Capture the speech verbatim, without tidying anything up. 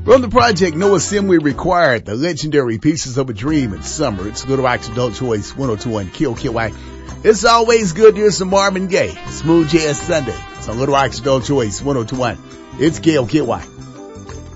From the project No Assembly Required, the legendary Pieces of a Dream in summer. It's Little Rock's Adult Choice one oh two point one K O K Y. It's always good to hear some Marvin Gaye. Smooth Jazz Sunday. It's on Little Rock's Adult Choice one oh two point one. It's K O K Y.